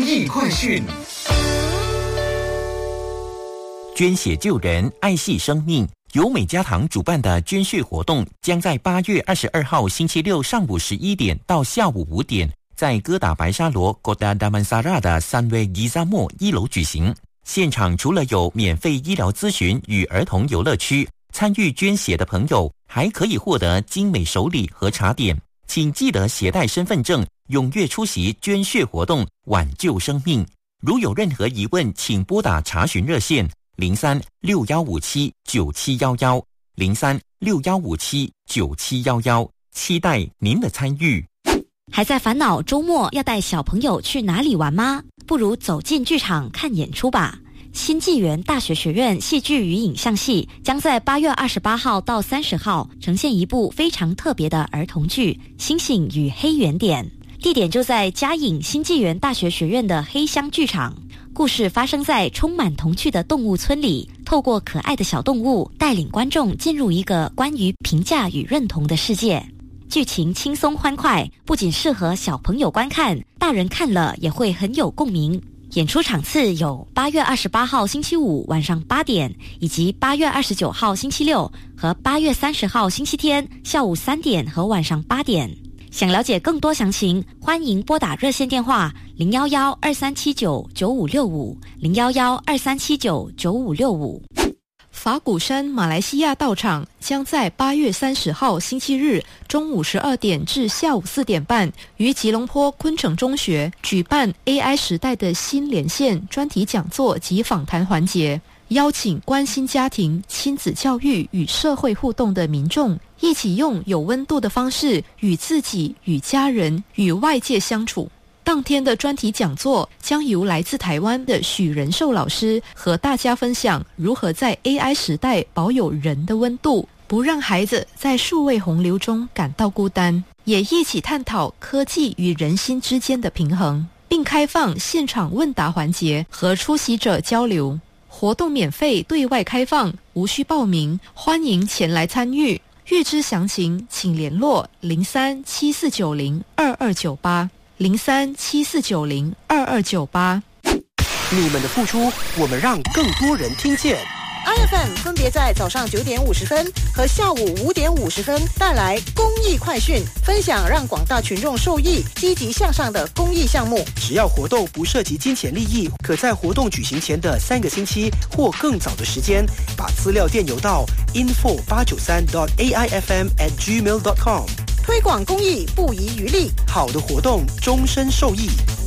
益快讯。 捐血救人，爱惜生命。由美家堂主办的捐血活动将在8月22号星期六上午11点到下午5点，在哥打白沙罗 Kota Damansara 的Sunway Gizamo 1楼举行。现场除了有免费医疗咨询与儿童游乐区，参与捐血的朋友还可以获得精美手礼和茶点。请记得携带身份证，踊跃出席捐血活动，挽救生命。如有任何疑问，请拨打查询热线0361579711 0361579711，期待您的参与。 还在烦恼周末要带小朋友去哪里玩吗？不如走进剧场看演出吧。新纪元大学学院戏剧与影像系将在8月28号到30号呈现一部非常特别的儿童剧《星星与黑圆点》，地点就在嘉颖新纪元大学学院的黑箱剧场。故事发生在充满童趣的动物村里，透过可爱的小动物带领观众进入一个关于评价与认同的世界。剧情轻松欢快，不仅适合小朋友观看，大人看了也会很有共鸣。演出场次有8月28号星期五晚上8点，以及8月29号星期六和8月30号星期天下午3点和晚上8点。想了解更多详情，欢迎拨打热线电话011-2379-9565 011-2379-9565。 法鼓山马来西亚道场将在8月30号星期日中午12点至下午4点半于吉隆坡昆城中学举办 AI 时代的新连线专题讲座及访谈环节，邀请关心家庭、亲子教育与社会互动的民众一起用有温度的方式与自己、与家人、与外界相处。当天的专题讲座将由来自台湾的许仁寿老师和大家分享如何在 AI 时代保有人的温度，不让孩子在数位洪流中感到孤单，也一起探讨科技与人心之间的平衡，并开放现场问答环节和出席者交流。活动免费对外开放，无需报名，欢迎前来参与。预知详情请联络0374902298 0374902298。 你们的付出，我们让更多人听见。 IFM 分别在早上9点50分和下午5点50分带来公益快讯，分享让广大群众受益、积极向上的公益项目。 只要活动不涉及金钱利益，可在活动举行前的3个星期或更早的时间，把资料电邮到 info893.aifm@gmail.com。 推广公益不遗余力， 好的活动终身受益。